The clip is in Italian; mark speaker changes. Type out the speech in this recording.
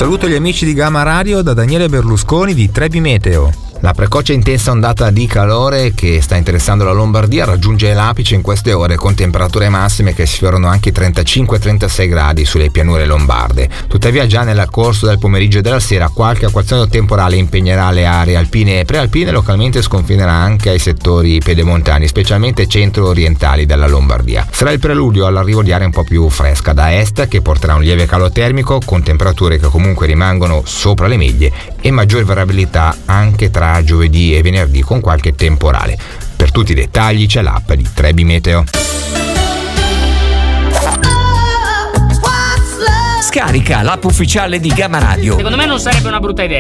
Speaker 1: saluto gli amici di Gamma Radio da Daniele Berlusconi di Trebi Meteo.
Speaker 2: La precoce e intensa ondata di calore che sta interessando la Lombardia raggiunge l'apice in queste ore con temperature massime che sfiorano anche i 35-36 gradi sulle pianure lombarde. Tuttavia già nel corso del pomeriggio e della sera qualche acquazzone temporale impegnerà le aree alpine e prealpine e localmente sconfinerà anche ai settori pedemontani, specialmente centro-orientali della Lombardia. Sarà il preludio all'arrivo di aria un po' più fresca da est che porterà un lieve calo termico con temperature che comunque rimangono sopra le medie e maggior variabilità anche tra giovedì e venerdì con qualche temporale. Per tutti i dettagli c'è l'app di Trebi Meteo.
Speaker 3: Scarica l'app ufficiale di Gamma Radio.
Speaker 4: Secondo me non sarebbe una brutta idea.